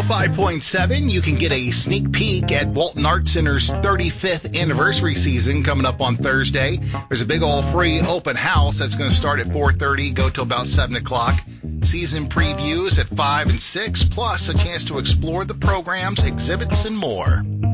105.7, you can get a sneak peek at Walton Arts Center's 35th anniversary season coming up on Thursday. There's a big old free open house that's going to start at 4:30, go till about 7 o'clock. Season previews at 5 and 6, plus a chance to explore the programs, exhibits, and more.